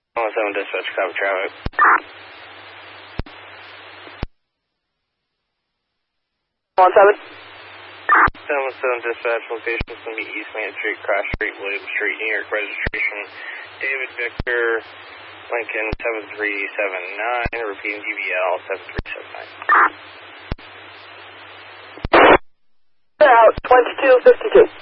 107 dispatch, copy traffic. 1-7. 717 dispatch, location is going to be East Main Street, Cross Street, William Street, New York, registration David Victor, Lincoln 7379, repeating GBL 7379. Out, 2252.